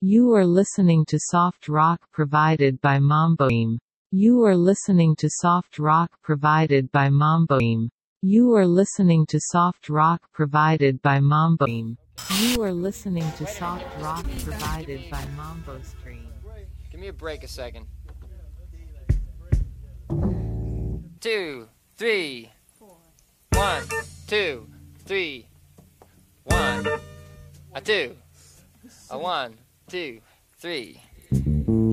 You are listening to soft rock provided by Mamboim. You are listening to soft rock provided by Mamboim. You are listening to soft rock provided by Mamboim. You are listening to soft rock provided by Mambo Stream. Give me a break a second. 2, 3. 1, 2, 3. 1, a 2, a 1, 2, 3.